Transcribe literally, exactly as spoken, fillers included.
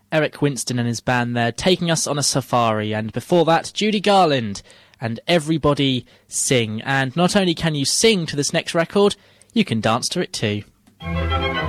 Eric Winston and his band there, taking us on a safari. And before that, Judy Garland and Everybody Sing. And not only can you sing to this next record, you can dance to it too.